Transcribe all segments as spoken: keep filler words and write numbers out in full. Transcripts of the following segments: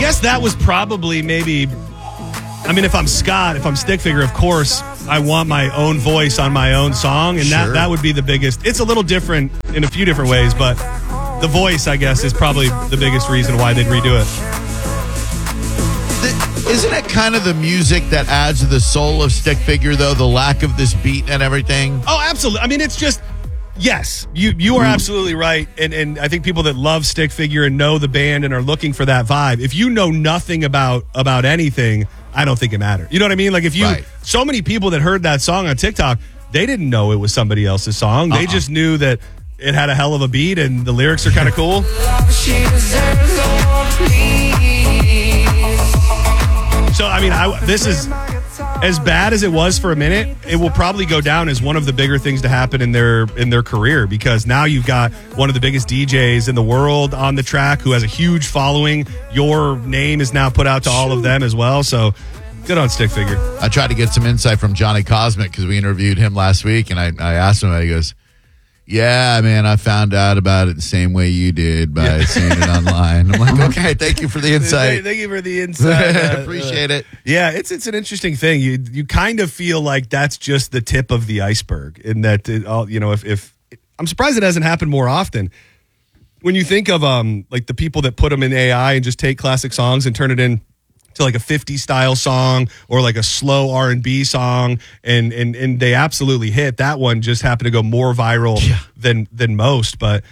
guess that was probably maybe, I mean, if I'm Scott, if I'm Stick Figure, of course, I want my own voice on my own song, and Sure. that, that would be the biggest. It's a little different in a few different ways, but the voice, I guess, is probably the biggest reason why they'd redo it. The, isn't it kind of the music that adds to the soul of Stick Figure, though, the lack of this beat and everything? Oh, absolutely. I mean, it's just, yes, you you are absolutely right. And, and I think people that love Stick Figure and know the band and are looking for that vibe, if you know nothing about about anything, I don't think it matters. You know what I mean? Like if you, Right. so many people that heard that song on TikTok, they didn't know it was somebody else's song. They Uh-uh. just knew that it had a hell of a beat and the lyrics are kind of cool. So, I mean, I, this is as bad as it was for a minute. It will probably go down as one of the bigger things to happen in their in their career, because now you've got one of the biggest D Js in the world on the track who has a huge following. Your name is now put out to all of them as well. So, good on Stick Figure. I tried to get some insight from Johnny Cosmic because we interviewed him last week, and I, I asked him, and he goes, yeah, man, I found out about it the same way you did by Yeah. seeing it online. I'm like, okay, thank you for the insight. Thank you for the insight. Uh, Appreciate it. Yeah, it's it's an interesting thing. You you kind of feel like that's just the tip of the iceberg, in that it all, you know, if if I'm surprised it hasn't happened more often. When you think of um like the people that put them in A I and just take classic songs and turn it in to like a fifties style song or like a slow R and B song, and and and they absolutely hit. That one just happened to go more viral Yeah. than than most, but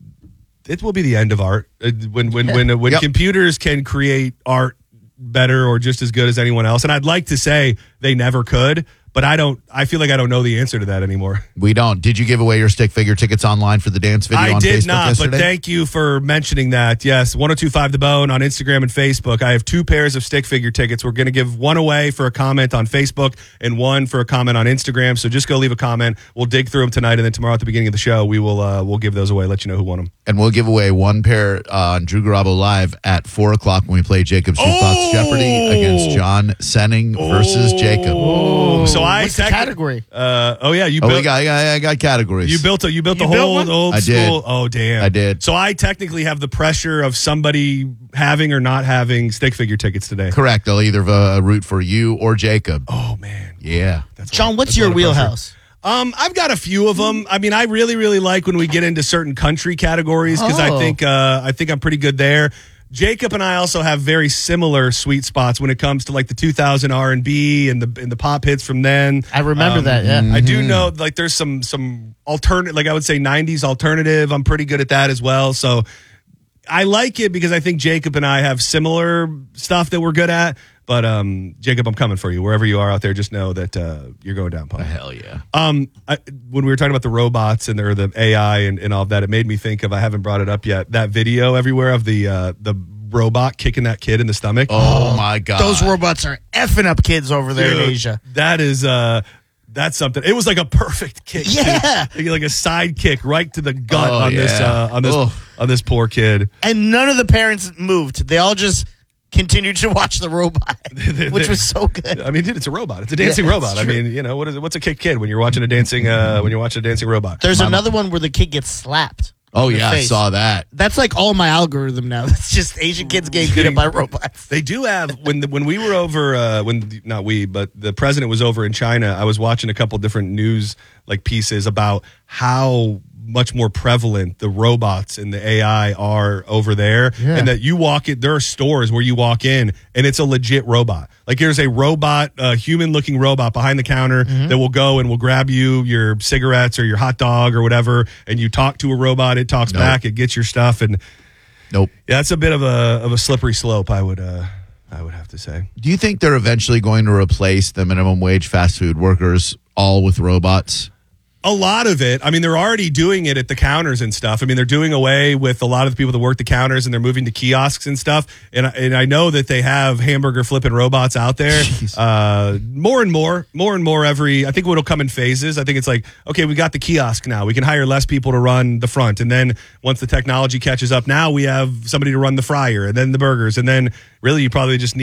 it will be the end of art uh, when when when uh, when Yep. computers can create art better or just as good as anyone else. And I'd like to say they never could, but I don't. I feel like I don't know the answer to that anymore. We don't. Did you give away your Stick Figure tickets online for the dance video I on did Facebook not, yesterday? but thank you for mentioning that. Yes, ten twenty-five The Bone on Instagram and Facebook. I have two pairs of Stick Figure tickets. We're going to give one away for a comment on Facebook and one for a comment on Instagram. So just go leave a comment. We'll dig through them tonight, and then tomorrow at the beginning of the show, we will uh, we'll give those away. Let you know who won them. And we'll give away one pair uh, on Drew Garabo Live at four o'clock when we play Jacob's Jukebox Oh! Jeopardy against John Senning versus Jacob. Oh, so I What's the techni- category? Uh, oh yeah, you Oh, built. we got, I, got, I got categories. You built a you built You the built whole one? old I did. school. Oh damn, I did. So I technically have the pressure of somebody having or not having Stick Figure tickets today. Correct. They'll either uh, root for you or Jacob. Oh man, Yeah. that's a John, lot- what's that's a your lot of pressure. wheelhouse? Um, I've got a few of them. I mean, I really, really like when we get into certain country categories because I Oh. think uh, I think I'm pretty good there. Jacob and I also have very similar sweet spots when it comes to like the two thousand R and B and the and the pop hits from then. I remember Um, that, yeah. I do know like there's some some alternate, like I would say nineties alternative. I'm pretty good at that as well. So I like it because I think Jacob and I have similar stuff that we're good at. But um, Jacob, I'm coming for you wherever you are out there. Just know that uh, you're going down, Paul. Hell yeah. Um, I, when we were talking about the robots and or the A I and, and all of that, it made me think of, I haven't brought it up yet, that video everywhere of the uh, the robot kicking that kid in the stomach. Oh, my God. Those robots are effing up kids over there Dude, in Asia. That is uh, that's something. It was like a perfect kick. too. Yeah. like, like a side kick right to the gut Oh, on this yeah. uh, on this Ugh. on this poor kid. And none of the parents moved. They all just continued to watch the robot, which was so good. I mean, dude, it's a robot. It's a dancing Yeah, robot. it's I true. mean, you know, what is it? What's a kick kid when you're watching a dancing uh, when you're watching a dancing robot? There's Mama. another one where the kid gets slapped. Oh, in the yeah, I face. saw that. That's like all my algorithm now. It's just Asian kids getting beat up by robots. They do have when the, when we were over uh, when not we but the president was over in China. I was watching a couple different news like pieces about how much more prevalent the robots and the A I are over there, Yeah. and that you walk in. There are stores where you walk in and it's a legit robot. Like there's a robot, a human-looking robot behind the counter that will go and will grab you your cigarettes or your hot dog or whatever, and you talk to a robot. It talks Nope. back. It gets your stuff, and Nope. yeah, it's a bit of a of a slippery slope. I would uh, I would have to say. Do you think they're eventually going to replace the minimum wage fast food workers all with robots? A lot of it. I mean, they're already doing it at the counters and stuff. I mean, they're doing away with a lot of the people that work the counters, and they're moving to kiosks and stuff. And, I- and I know that they have hamburger flipping robots out there. Jeez. Uh, more and more, more and more every, I think it'll come in phases. I think it's like, okay, we got the kiosk now. We can hire less people to run the front. And then once the technology catches up, now we have somebody to run the fryer and then the burgers. And then really you probably just need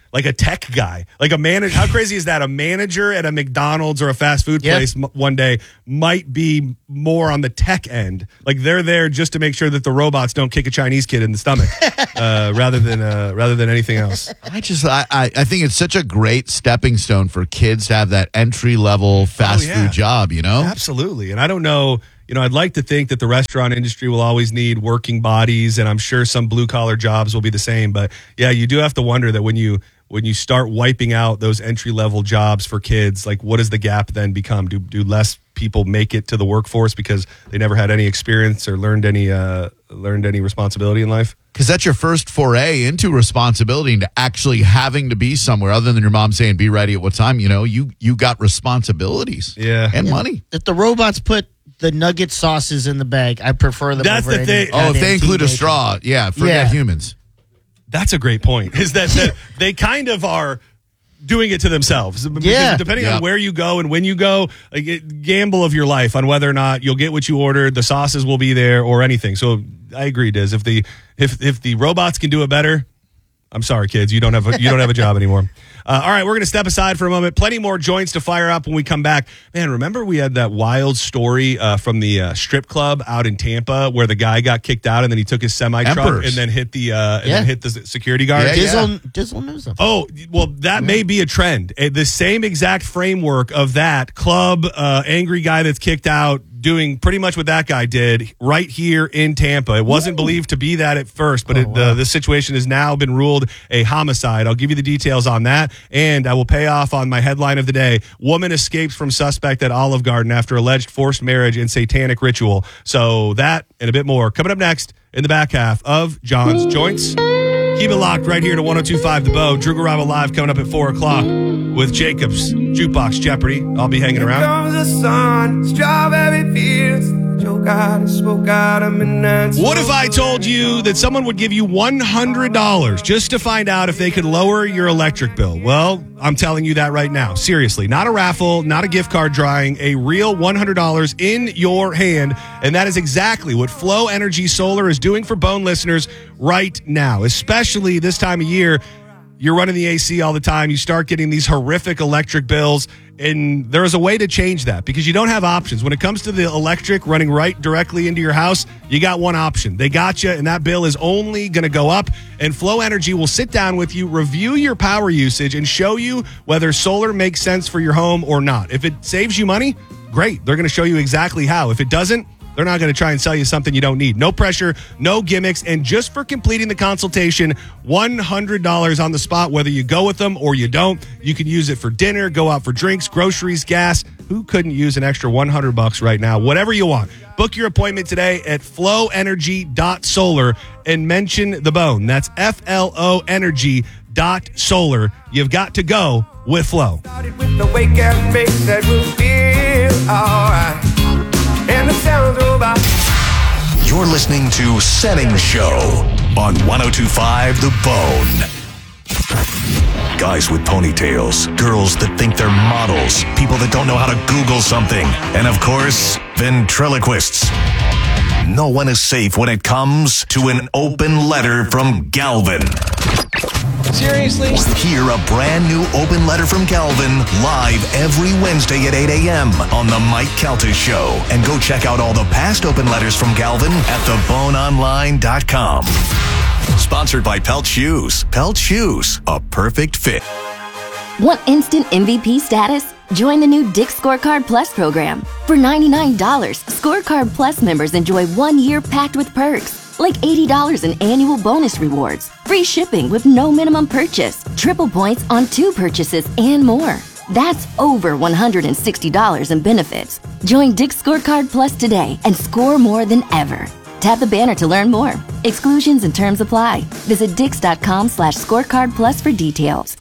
like a tech guy, like a manager. How crazy is that? A manager at a McDonald's or a fast food Yep. place m- one day might be more on the tech end. Like they're there just to make sure that the robots don't kick a Chinese kid in the stomach, uh, rather than uh, rather than anything else. I just, I, I, I think it's such a great stepping stone for kids to have that entry level fast Oh, yeah. food job, you know? Absolutely. And I don't know, you know, I'd like to think that the restaurant industry will always need working bodies, and I'm sure some blue collar jobs will be the same. But yeah, you do have to wonder that when you when you start wiping out those entry level jobs for kids, like what does the gap then become? Do do less people make it to the workforce because they never had any experience or learned any uh, learned any responsibility in life? Because that's your first foray into responsibility, into actually having to be somewhere other than your mom saying, be ready at what time. You know, you, you got responsibilities Yeah. and Yeah. money. If the robots put the nugget sauces in the bag, I prefer them. That's over the any thing. Oh, if goddamn they include a teenager. straw, yeah, forget Yeah. humans. That's a great point. Is that, that they kind of are doing it to themselves. Because Yeah. depending Yeah. on where you go and when you go, like it, gamble of your life on whether or not you'll get what you ordered, the sauces will be there, or anything. So I agree, Diz. If the if if the robots can do it better, I'm sorry, kids, you don't have a, you don't have a job anymore. Uh, all right, we're going to step aside for a moment. Plenty more joints to fire up when we come back. Man, remember we had that wild story uh, from the uh, strip club out in Tampa where the guy got kicked out and then he took his semi truck Emperors. and then hit the uh, and Yeah. then hit the security guard. Yeah, yeah. Dizzle, Dizzle knows them. Oh, well, that may be a trend. Uh, The same exact framework of that club, uh, angry guy that's kicked out, doing pretty much what that guy did right here in Tampa. It wasn't believed to be that at first, but it, the, the situation has now been ruled a homicide. I'll give you the details on that, and I will pay off on my headline of the day. Woman escapes from suspect at Olive Garden after alleged forced marriage and satanic ritual. So that and a bit more coming up next in the back half of John's Joints. Keep it locked right here to one oh two point five The Bow. Drew Garabo live coming up at four o'clock with Jacobs Jukebox Jeopardy. I'll be hanging around. Comes the sun, strawberry fields, choke out and smoke out of midnight. What if I told you that someone would give you one hundred dollars just to find out if they could lower your electric bill? Well, I'm telling you that right now. Seriously, not a raffle, not a gift card drawing, a real one hundred dollars in your hand. And that is exactly what Flow Energy Solar is doing for Bone listeners right now, especially this time of year. You're running the A C all the time. You start getting these horrific electric bills, and there is a way to change that because you don't have options. When it comes to the electric running right directly into your house, you got one option. They got you, and that bill is only going to go up. And Flow Energy will sit down with you, review your power usage, and show you whether solar makes sense for your home or not. If it saves you money, great. They're going to show you exactly how. If it doesn't, they're not going to try and sell you something you don't need. No pressure, no gimmicks, and just for completing the consultation, one hundred dollars on the spot, whether you go with them or you don't. You can use it for dinner, go out for drinks, groceries, gas. Who couldn't use an extra one hundred bucks right now? Whatever you want. Book your appointment today at flow energy dot solar and mention the bone. That's F L O energy dot solar. You've got to go with Flow. Started with the wake and bake that will feel alright. And the sounds robot. You're listening to Setting Show on one oh two point five The Bone. Guys with ponytails, girls that think they're models, people that don't know how to Google something, and of course, ventriloquists. No one is safe when it comes to an open letter from Galvin. Seriously? Hear a brand new open letter from Galvin live every Wednesday at eight a.m. on The Mike Calta Show. And go check out all the past open letters from Galvin at the bone online dot com. Sponsored by Pelt Shoes. Pelt Shoes, a perfect fit. Want instant M V P status? Join the new Dick's Scorecard Plus program. For ninety-nine dollars, Scorecard Plus members enjoy one year packed with perks, like eighty dollars in annual bonus rewards, free shipping with no minimum purchase, triple points on two purchases, and more. That's over one hundred sixty dollars in benefits. Join Dick's Scorecard Plus today and score more than ever. Tap the banner to learn more. Exclusions and terms apply. Visit dix.com slash scorecard plus for details.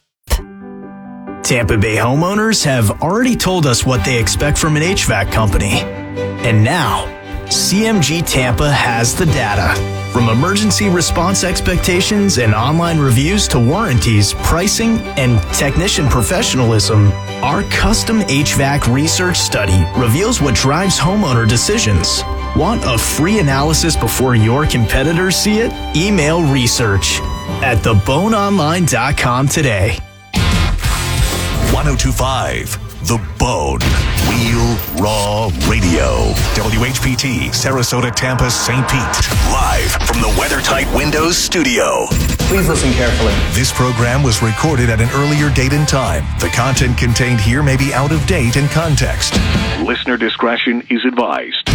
Tampa Bay homeowners have already told us what they expect from an H V A C company. And now, C M G Tampa has the data. From emergency response expectations and online reviews to warranties, pricing, and technician professionalism, our custom H V A C research study reveals what drives homeowner decisions. Want a free analysis before your competitors see it? Email research at the bone online dot com today. ten twenty-five The Bone. Real Raw Radio. W H P T, Sarasota, Tampa, Saint Pete. Live from the WeatherTight Windows studio. Please listen carefully. This program was recorded at an earlier date and time. The content contained here may be out of date in context. Listener discretion is advised.